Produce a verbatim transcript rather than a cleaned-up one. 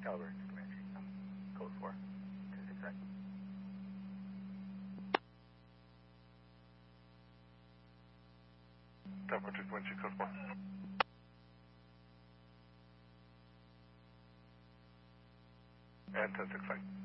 Caliber to Comanche, um, code four, two six right. Caliber to Comanche, code four. And ten six right.